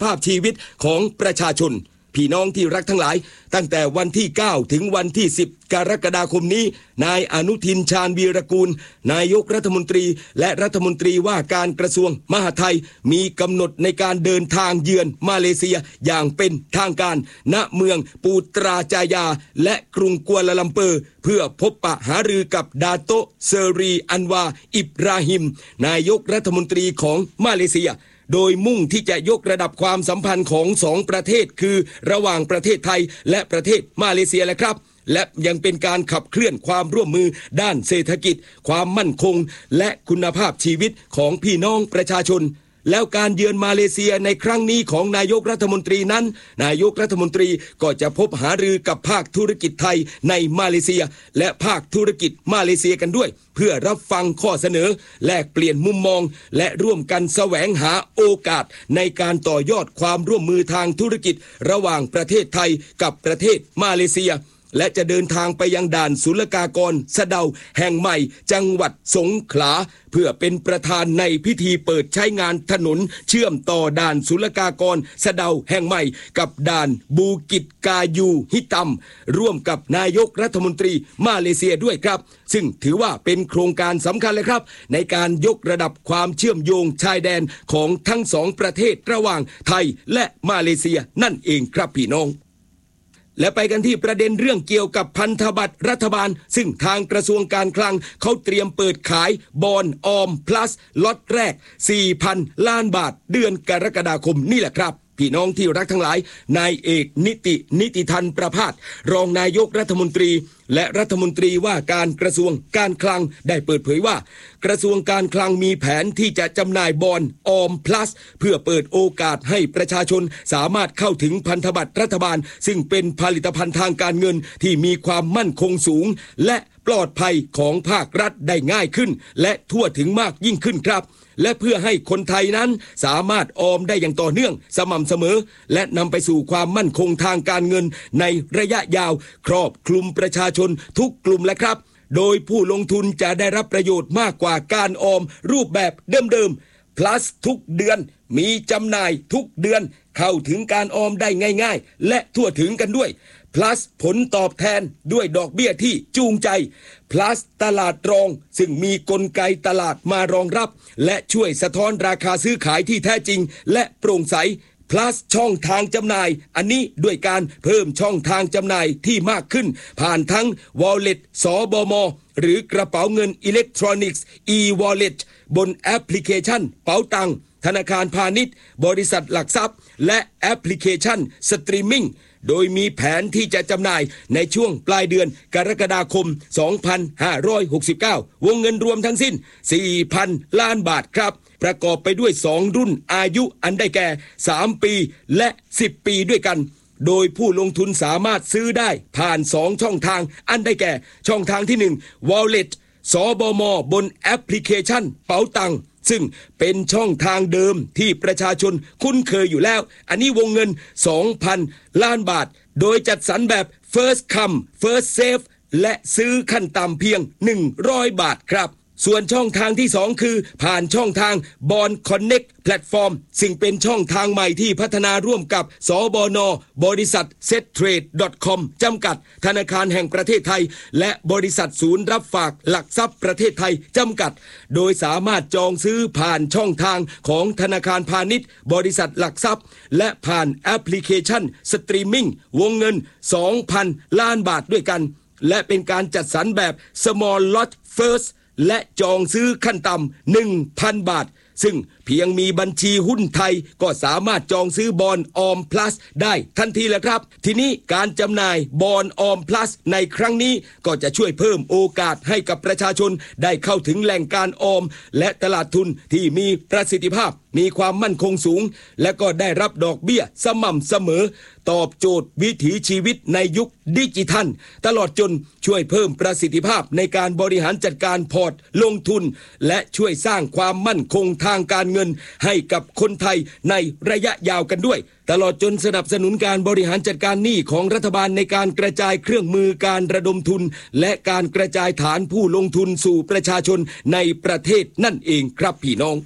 ภาพชีวิตของประชาชนพี่น้องที่รักทั้งหลายตั้งแต่วันที่9ถึงวันที่10กรกฎาคมนี้นายอนุทินชาญวีรกูลนายกรัฐมนตรีและรัฐมนตรีว่าการกระทรวงมหาดไทยมีกำหนดในการเดินทางเยือนมาเลเซียอย่างเป็นทางการณเมืองปูตราจายาและกรุงกัวลาลัมเปอร์เพื่อพบปะหารือกับดาโตเซรีอันวาอิบราฮิมนายกรัฐมนตรีของมาเลเซียโดยมุ่งที่จะยกระดับความสัมพันธ์ของสองประเทศคือระหว่างประเทศไทยและประเทศมาเลเซียแหละครับและยังเป็นการขับเคลื่อนความร่วมมือด้านเศรษฐกิจความมั่นคงและคุณภาพชีวิตของพี่น้องประชาชนแล้วการเยือนมาเลเซียในครั้งนี้ของนายกรัฐมนตรีนั้นนายกรัฐมนตรีก็จะพบหารือกับภาคธุรกิจไทยในมาเลเซียและภาคธุรกิจมาเลเซียกันด้วยเพื่อรับฟังข้อเสนอแลกเปลี่ยนมุมมองและร่วมกันแสวงหาโอกาสในการต่อยอดความร่วมมือทางธุรกิจระหว่างประเทศไทยกับประเทศมาเลเซียและจะเดินทางไปยังด่านศุลกากรสะเดาแห่งใหม่จังหวัดสงขลาเพื่อเป็นประธานในพิธีเปิดใช้งานถนนเชื่อมต่อด่านศุลกากรสะเดาแห่งใหม่กับด่านบูกิตกายูฮิตัมร่วมกับนายกรัฐมนตรีมาเลเซียด้วยครับซึ่งถือว่าเป็นโครงการสำคัญเลยครับในการยกระดับความเชื่อมโยงชายแดนของทั้งสองประเทศระหว่างไทยและมาเลเซียนั่นเองครับพี่น้องและไปกันที่ประเด็นเรื่องเกี่ยวกับพันธบัตรรัฐบาลซึ่งทางกระทรวงการคลังเขาเตรียมเปิดขายบอนด์ออมพลัสล็อตแรก 4,000 ล้านบาทเดือนกรกฎาคมนี่แหละครับพี่น้องที่รักทั้งหลายนายเอกนิติธันประภาสรองนายกรัฐมนตรีและรัฐมนตรีว่าการกระทรวงการคลังได้เปิดเผยว่ากระทรวงการคลังมีแผนที่จะจำหน่ายบอนด์ออมพลัสเพื่อเปิดโอกาสให้ประชาชนสามารถเข้าถึงพันธบัตรรัฐบาลซึ่งเป็นผลิตภัณฑ์ทางการเงินที่มีความมั่นคงสูงและปลอดภัยของภาครัฐได้ง่ายขึ้นและทั่วถึงมากยิ่งขึ้นครับและเพื่อให้คนไทยนั้นสามารถออมได้อย่างต่อเนื่องสม่ำเสมอและนำไปสู่ความมั่นคงทางการเงินในระยะยาวครอบคลุมประชาชนทุกกลุ่มและครับโดยผู้ลงทุนจะได้รับประโยชน์มากกว่าการออมรูปแบบเดิมๆ plus ทุกเดือนมีจำหน่ายทุกเดือนเข้าถึงการออมได้ง่ายๆและทั่วถึงกันด้วย plus ผลตอบแทนด้วยดอกเบี้ยที่จูงใจ plus ตลาดรองซึ่งมีกลไกตลาดมารองรับและช่วยสะท้อนราคาซื้อขายที่แท้จริงและโปร่งใส plus ช่องทางจำหน่ายอันนี้ด้วยการเพิ่มช่องทางจำหน่ายที่มากขึ้นผ่านทั้ง wallet สบม.หรือกระเป๋าเงินอิเล็กทรอนิกส์ e-wallet บนแอปพลิเคชันเป๋าตังธนาคารพาณิชย์บริษัทหลักทรัพย์และแอปพลิเคชันสตรีมมิ่งโดยมีแผนที่จะจำหน่ายในช่วงปลายเดือนกรกฎาคม 2569 วงเงินรวมทั้งสิ้น 4,000 ล้านบาทครับประกอบไปด้วย2รุ่นอายุอันได้แก่3ปีและ10ปีด้วยกันโดยผู้ลงทุนสามารถซื้อได้ผ่าน2ช่องทางอันได้แก่ช่องทางที่1 Wallet สบม.บนแอปพลิเคชันเป๋าตังซึ่งเป็นช่องทางเดิมที่ประชาชนคุ้นเคยอยู่แล้วอันนี้วงเงิน 2,000 ล้านบาทโดยจัดสรรแบบ First Come First Save และซื้อขั้นต่ำเพียง100 บาทครับส่วนช่องทางที่2คือผ่านช่องทาง Bond Connect Platform ซึ่งเป็นช่องทางใหม่ที่พัฒนาร่วมกับสบน.บริษัท settrade.com จำกัดธนาคารแห่งประเทศไทยและบริษัทศูนย์รับฝากหลักทรัพย์ประเทศไทยจำกัดโดยสามารถจองซื้อผ่านช่องทางของธนาคารพาณิชย์บริษัทหลักทรัพย์และผ่านแอปพลิเคชันสตรีมมิ่งวงเงิน 2,000 ล้านบาทด้วยกันและเป็นการจัดสรรแบบ Small Lot Firstและจองซื้อขั้นต่ำ 1,000 บาทซึ่งเพียงมีบัญชีหุ้นไทยก็สามารถจองซื้อบอนด์ออมพลัสได้ทันทีแล้วครับทีนี้การจำหน่ายบอนด์ออมพลัสในครั้งนี้ก็จะช่วยเพิ่มโอกาสให้กับประชาชนได้เข้าถึงแหล่งการออมและตลาดทุนที่มีประสิทธิภาพมีความมั่นคงสูงและก็ได้รับดอกเบี้ยสม่ำเสมอตอบโจทย์วิถีชีวิตในยุคดิจิทัลตลอดจนช่วยเพิ่มประสิทธิภาพในการบริหารจัดการพอร์ตลงทุนและช่วยสร้างความมั่นคงทางการเงินให้กับคนไทยในระยะยาวกันด้วยตลอดจนสนับสนุนการบริหารจัดการหนี้ของรัฐบาลในการกระจายเครื่องมือการระดมทุนและการกระจายฐานผู้ลงทุนสู่ประชาชนในประเทศนั่นเองครับพี่น้อง